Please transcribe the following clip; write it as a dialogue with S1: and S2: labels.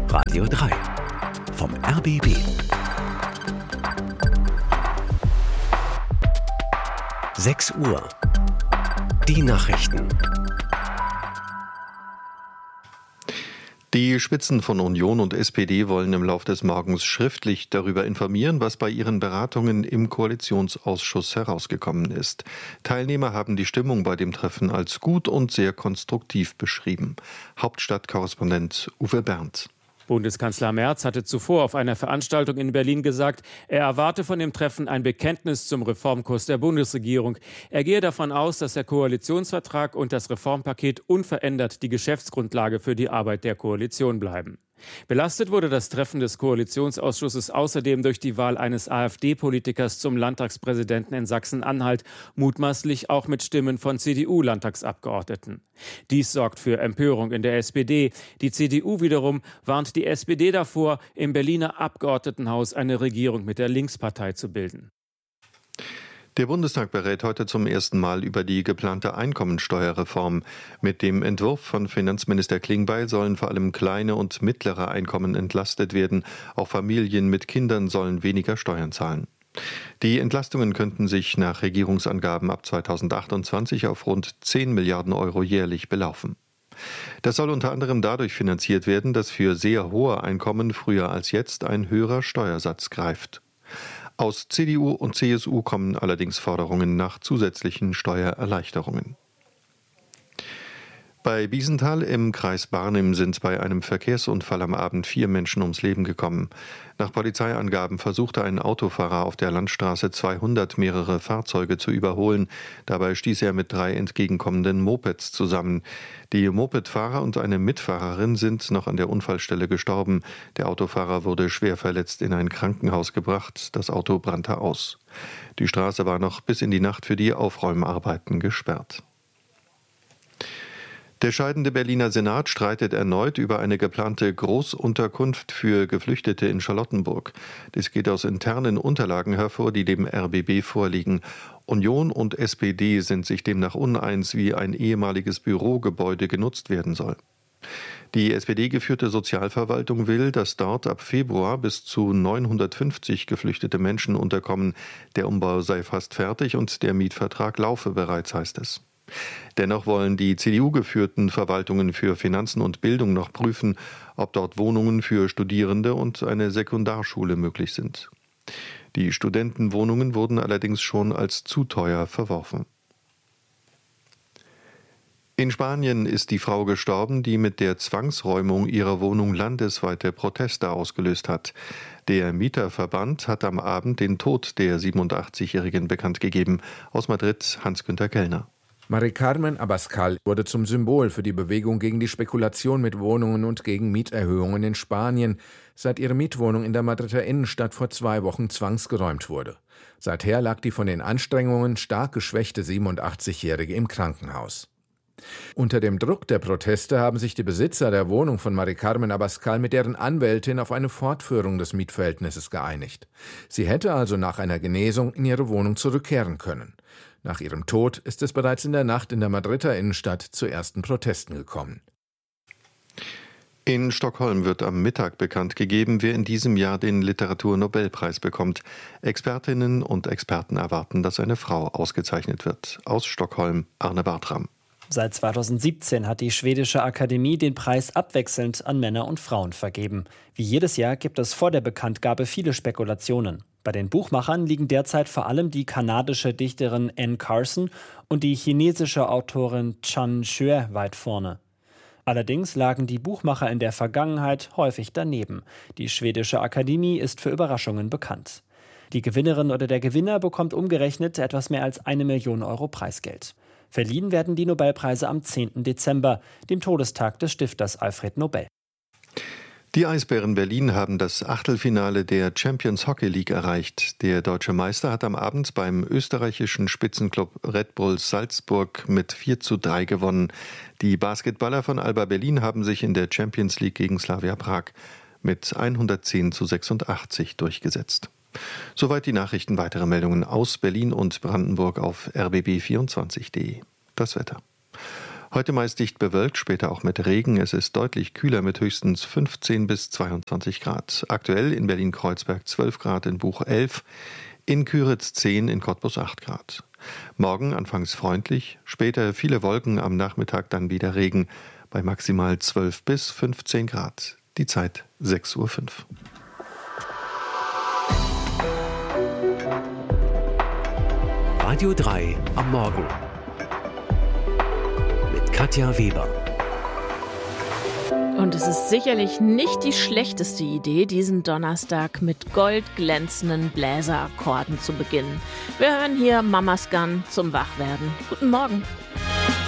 S1: Radio 3 vom RBB. Sechs Uhr. Die Nachrichten.
S2: Die Spitzen von Union und SPD wollen im Lauf des Morgens schriftlich darüber informieren, was bei ihren Beratungen im Koalitionsausschuss herausgekommen ist. Teilnehmer haben die Stimmung bei dem Treffen als gut und sehr konstruktiv beschrieben. Hauptstadtkorrespondent Uwe Berndt.
S3: Bundeskanzler Merz hatte zuvor auf einer Veranstaltung in Berlin gesagt, er erwarte von dem Treffen ein Bekenntnis zum Reformkurs der Bundesregierung. Er gehe davon aus, dass der Koalitionsvertrag und das Reformpaket unverändert die Geschäftsgrundlage für die Arbeit der Koalition bleiben. Belastet wurde das Treffen des Koalitionsausschusses außerdem durch die Wahl eines AfD-Politikers zum Landtagspräsidenten in Sachsen-Anhalt, mutmaßlich auch mit Stimmen von CDU-Landtagsabgeordneten. Dies sorgt für Empörung in der SPD. Die CDU wiederum warnt die SPD davor, im Berliner Abgeordnetenhaus eine Regierung mit der Linkspartei zu bilden.
S2: Der Bundestag berät heute zum ersten Mal über die geplante Einkommensteuerreform. Mit dem Entwurf von Finanzminister Klingbeil sollen vor allem kleine und mittlere Einkommen entlastet werden. Auch Familien mit Kindern sollen weniger Steuern zahlen. Die Entlastungen könnten sich nach Regierungsangaben ab 2028 auf rund 10 Milliarden Euro jährlich belaufen. Das soll unter anderem dadurch finanziert werden, dass für sehr hohe Einkommen früher als jetzt ein höherer Steuersatz greift. Aus CDU und CSU kommen allerdings Forderungen nach zusätzlichen Steuererleichterungen. Bei Biesenthal im Kreis Barnim sind bei einem Verkehrsunfall am Abend 4 Menschen ums Leben gekommen. Nach Polizeiangaben versuchte ein Autofahrer auf der Landstraße 200 mehrere Fahrzeuge zu überholen. Dabei stieß er mit 3 entgegenkommenden Mopeds zusammen. Die Mopedfahrer und eine Mitfahrerin sind noch an der Unfallstelle gestorben. Der Autofahrer wurde schwer verletzt in ein Krankenhaus gebracht. Das Auto brannte aus. Die Straße war noch bis in die Nacht für die Aufräumarbeiten gesperrt. Der scheidende Berliner Senat streitet erneut über eine geplante Großunterkunft für Geflüchtete in Charlottenburg. Das geht aus internen Unterlagen hervor, die dem RBB vorliegen. Union und SPD sind sich demnach uneins, wie ein ehemaliges Bürogebäude genutzt werden soll. Die SPD-geführte Sozialverwaltung will, dass dort ab Februar bis zu 950 geflüchtete Menschen unterkommen. Der Umbau sei fast fertig und der Mietvertrag laufe bereits, heißt es. Dennoch wollen die CDU-geführten Verwaltungen für Finanzen und Bildung noch prüfen, ob dort Wohnungen für Studierende und eine Sekundarschule möglich sind. Die Studentenwohnungen wurden allerdings schon als zu teuer verworfen. In Spanien ist die Frau gestorben, die mit der Zwangsräumung ihrer Wohnung landesweite Proteste ausgelöst hat. Der Mieterverband hat am Abend den Tod der 87-Jährigen bekannt gegeben. Aus Madrid Hans-Günther Kellner.
S4: Mari Carmen Abascal wurde zum Symbol für die Bewegung gegen die Spekulation mit Wohnungen und gegen Mieterhöhungen in Spanien, seit ihre Mietwohnung in der Madrider Innenstadt vor 2 Wochen zwangsgeräumt wurde. Seither lag die von den Anstrengungen stark geschwächte 87-Jährige im Krankenhaus. Unter dem Druck der Proteste haben sich die Besitzer der Wohnung von Mari Carmen Abascal mit deren Anwältin auf eine Fortführung des Mietverhältnisses geeinigt. Sie hätte also nach einer Genesung in ihre Wohnung zurückkehren können. Nach ihrem Tod ist es bereits in der Nacht in der Madrider Innenstadt zu ersten Protesten gekommen.
S2: In Stockholm wird am Mittag bekannt gegeben, wer in diesem Jahr den Literaturnobelpreis bekommt. Expertinnen und Experten erwarten, dass eine Frau ausgezeichnet wird. Aus Stockholm Arne Bartram.
S5: Seit 2017 hat die Schwedische Akademie den Preis abwechselnd an Männer und Frauen vergeben. Wie jedes Jahr gibt es vor der Bekanntgabe viele Spekulationen. Bei den Buchmachern liegen derzeit vor allem die kanadische Dichterin Anne Carson und die chinesische Autorin Chan Xue weit vorne. Allerdings lagen die Buchmacher in der Vergangenheit häufig daneben. Die Schwedische Akademie ist für Überraschungen bekannt. Die Gewinnerin oder der Gewinner bekommt umgerechnet etwas mehr als 1 Million Euro Preisgeld. Verliehen werden die Nobelpreise am 10. Dezember, dem Todestag des Stifters Alfred Nobel.
S2: Die Eisbären Berlin haben das Achtelfinale der Champions Hockey League erreicht. Der deutsche Meister hat am Abend beim österreichischen Spitzenclub Red Bull Salzburg mit 4:3 gewonnen. Die Basketballer von Alba Berlin haben sich in der Champions League gegen Slavia Prag mit 110:86 durchgesetzt. Soweit die Nachrichten. Weitere Meldungen aus Berlin und Brandenburg auf rbb24.de. Das Wetter. Heute meist dicht bewölkt, später auch mit Regen. Es ist deutlich kühler mit höchstens 15 bis 22 Grad. Aktuell in Berlin-Kreuzberg 12 Grad, in Buch 11, in Küritz 10, in Cottbus 8 Grad. Morgen anfangs freundlich, später viele Wolken, am Nachmittag dann wieder Regen bei maximal 12 bis 15 Grad. Die Zeit 6:05 Uhr.
S1: Radio 3 am Morgen mit Katja Weber.
S6: Und es ist sicherlich nicht die schlechteste Idee, diesen Donnerstag mit goldglänzenden Bläserakkorden zu beginnen. Wir hören hier Mamas Gun zum Wachwerden. Guten Morgen.